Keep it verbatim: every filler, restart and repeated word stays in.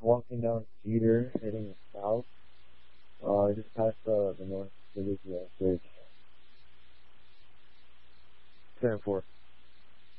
walking down Cedar, heading south. Uh, just past the, the North City Bridge. ten four.